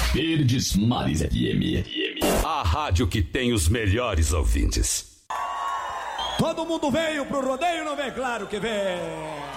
Verdes Mares FM. A rádio que tem os melhores ouvintes. Todo mundo veio pro rodeio, não vem? Claro que vem.